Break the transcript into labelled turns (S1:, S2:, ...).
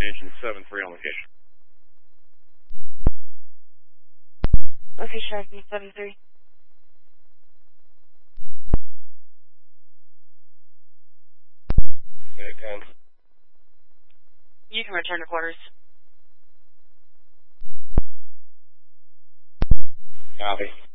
S1: location, 7-3 on location.
S2: Location ID 7-3.
S1: Okay, 10.
S2: You can return to quarters.
S1: Copy.